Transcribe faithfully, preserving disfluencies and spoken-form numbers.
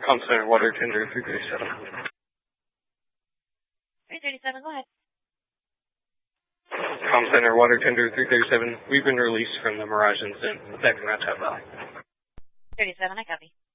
Com Center Water Tender three thirty-seven. three thirty-seven, go ahead. Com Center Water Tender three thirty-seven. We've been released from the Mirage incident. Back in Rat Valley. thirty-seven, I copy.